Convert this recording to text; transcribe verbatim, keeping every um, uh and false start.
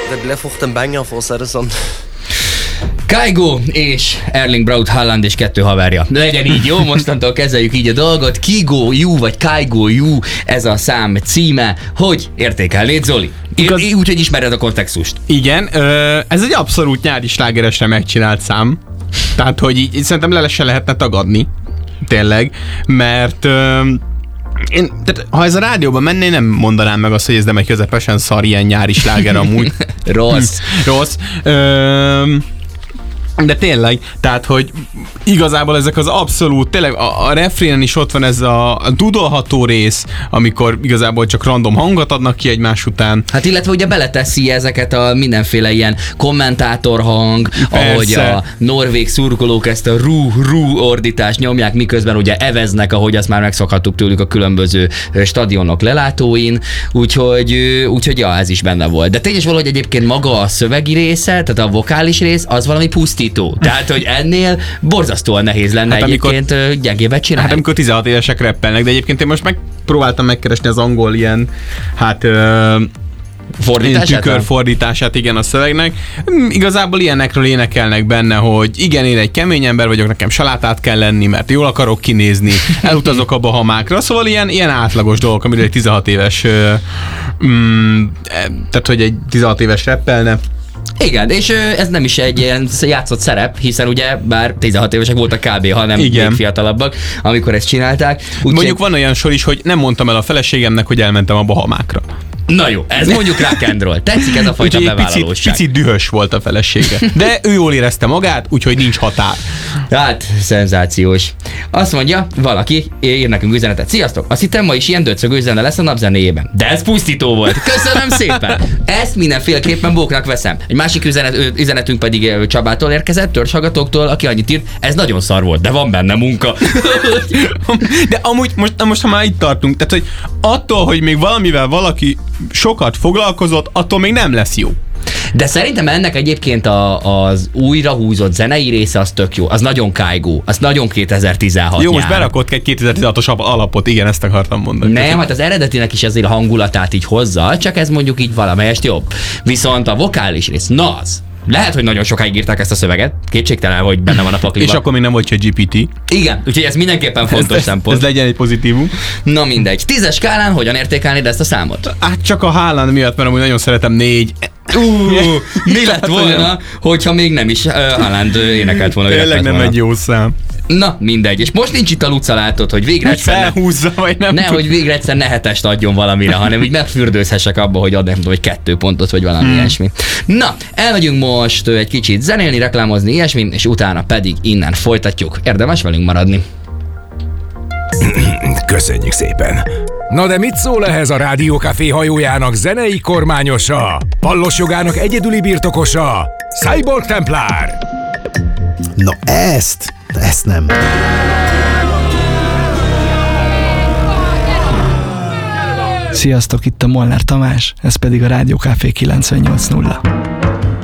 Det blev fort en banger, for å si det sånn. Kygo és Erling Braut Haaland és kettő haverja. Legyen így, jó? Mostantól kezeljük így a dolgot. Kygo You vagy Kygo You, ez a szám címe. Hogy értékelnéd, Zoli? Igaz... Úgyhogy ismered a kontextust. Igen, ez egy abszolút nyári slágeresre megcsinált szám. Tehát, hogy így, így szerintem le se lehetne tagadni. Tényleg. Mert... Én, tehát, ha ez a rádióban menné, nem mondanám meg azt, hogy ez nem egy közepesen szar ilyen nyári sláger amúgy. Rossz. Rossz. Ö, de tényleg, tehát, hogy igazából ezek az abszolút, tényleg a, a refrénen is ott van ez a, a dudolható rész, amikor igazából csak random hangot adnak ki egymás után. Hát illetve ugye beleteszi ezeket a mindenféle ilyen kommentátorhang, persze, ahogy a norvég szurkolók ezt a rú-rú ordítást nyomják, miközben ugye eveznek, ahogy azt már megszokhattuk tőlük a különböző stadionok lelátóin, úgyhogy, úgyhogy ja, ez is benne volt. De tényleg valahogy egyébként maga a szövegi része, tehát a vokális rész, az valami pusztító. Tehát, hogy ennél borzasztóan nehéz lenne hát egyébként amikor, gyengébet csinálni. Hát amikor tizenhat évesek rappelnek, de egyébként én most megpróbáltam megkeresni az angol ilyen, hát... Ö, fordítását? Tükörfordítását, igen, a szövegnek. Igazából ilyenekről énekelnek benne, hogy igen, én egy kemény ember vagyok, nekem salátát kell lenni, mert jól akarok kinézni, elutazok a Bahamákra, szóval ilyen, ilyen átlagos dolgok, amiről egy tizenhat éves, mm, tehát, hogy egy tizenhat éves rappelne. Igen, és ez nem is egy ilyen játszott szerep, hiszen ugye bár tizenhat évesek voltak kb., hanem igen, még fiatalabbak, amikor ezt csinálták. Úgy mondjuk van olyan sor is, hogy nem mondtam el a feleségemnek, hogy elmentem a Bahamákra. Na jó, ez mondjuk rock and roll. Tetszik ez a fajta bevállalóság. Picit, picit dühös volt a felesége. De ő jól érezte magát, úgyhogy nincs határ. Hát, szenzációs. Azt mondja, valaki ír nekünk üzenetet. Sziasztok! Azt hittem, ma is ilyen döcögő zene lesz a napzenéjében. De ez pusztító volt. Köszönöm szépen! Ezt mindenféleképpen bóknak veszem. Egy másik üzenet, üzenetünk pedig Csabától érkezett, törzshallgatóktól, aki annyit írt, ez nagyon szar volt, de van benne munka. De amúgy most, most ha már itt tartunk, tehát hogy attól, hogy még valamivel valaki sokat foglalkozott, attól még nem lesz jó. De szerintem ennek egyébként a, az újrahúzott zenei része az tök jó. Az nagyon Kygo, az nagyon kétezer-tizenhat Jó, nyár. most berakott egy kétezer-tizenhatos alapot, igen, ezt akartam mondani. Nem, hát az eredetinek is azért a hangulatát így hozza, csak ez mondjuk így valamelyest jobb. Viszont a vokális rész, na az, lehet, hogy nagyon sokáig írták ezt a szöveget, kétségtelen, hogy benne van a pakliba. És akkor még nem volt se gé pé té. Igen, úgyhogy ez mindenképpen fontos ez, szempont. Ez legyen egy pozitívum. Na mindegy. Tízes skálán hogyan értékelnéd ezt a számot? Hát csak a Haaland miatt, mert amúgy nagyon szeretem négy. Uh, mi lett volna, hogyha még nem is uh, Haaland énekelt volna. Tényleg nem volna egy jó szám. Na, mindegy. És most nincs itt a Luca, látod, hogy végre egyszer felhúzza, vagy nem ne, tud. hogy végre egyszer ne hetest adjon valamire, hanem így megfürdőzhessek abba, hogy ad nekem vagy kettő pontot, vagy valami hmm. ilyesmi. Na, elmegyünk most egy kicsit zenélni, reklámozni, ilyesmi, és utána pedig innen folytatjuk. Érdemes velünk maradni. Köszönjük szépen! Na de mit szól ehhez a Rádiókafé hajójának zenei kormányosa, Pallos jogának egyedüli birtokosa, Cyborg Templár? Na ezt, ezt nem. Sziasztok, itt a Molnár Tamás, ez pedig a Rádiókafé kilencvennyolc nulla.